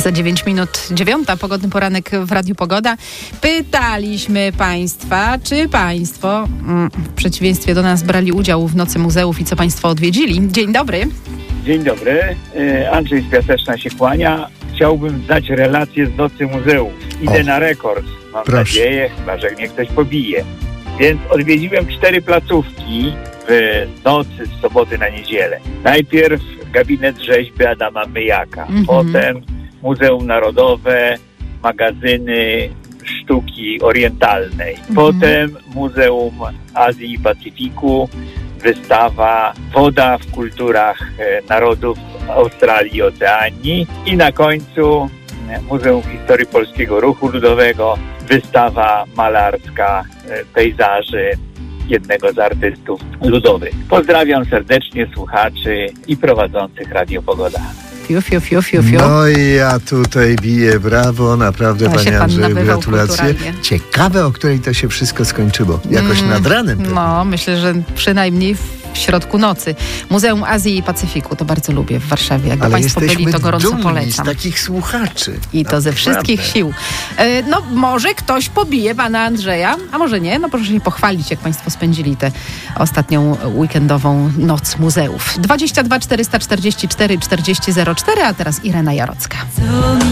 Za 9 minut 9, pogodny poranek w Radiu Pogoda. Pytaliśmy Państwa, czy Państwo w przeciwieństwie do nas brali udział w Nocy Muzeów i co Państwo odwiedzili. Dzień dobry. Dzień dobry. Andrzej z Piaseczna się kłania. Chciałbym zdać relację z Nocy Muzeów. Idę na rekord. Mam nadzieję, chyba że mnie ktoś pobije. Więc odwiedziłem 4 placówki w nocy z soboty na niedzielę. Najpierw gabinet rzeźby Adama Myjaka. Potem Muzeum Narodowe, magazyny sztuki orientalnej. Potem Muzeum Azji i Pacyfiku, wystawa Woda w kulturach narodów Australii i Oceanii. I na końcu Muzeum Historii Polskiego Ruchu Ludowego, wystawa malarska pejzaży jednego z artystów ludowych. Pozdrawiam serdecznie słuchaczy i prowadzących Radio Pogoda. No i ja tutaj biję brawo, naprawdę panie Andrzeju, gratulacje. Ciekawe, o której to się wszystko skończyło. Jakoś nad ranem. No, myślę, że przynajmniej w środku nocy. Muzeum Azji i Pacyfiku, to bardzo lubię w Warszawie. Jakby Państwo byli, to gorąco polecam. Z takich słuchaczy. I to ze wszystkich sił. No, może ktoś pobije pana Andrzeja, a może nie. No proszę się pochwalić, jak Państwo spędzili tę ostatnią weekendową noc muzeów. 22 444 40 04, a teraz Irena Jarocka.